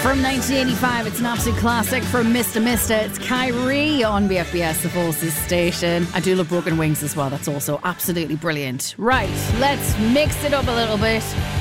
From 1985, it's an absolute classic from Mr. Mister. It's Kyrie on BFBS, the Forces station. I do love Broken Wings as well. That's also absolutely brilliant. Right, let's mix it up a little bit.